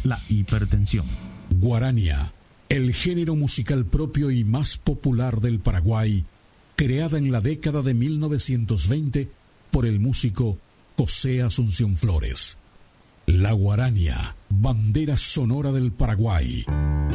la hipertensión. Guarania, el género musical propio y más popular del Paraguay, creada en la década de 1920 por el músico José Asunción Flores. La guarania, bandera sonora del Paraguay.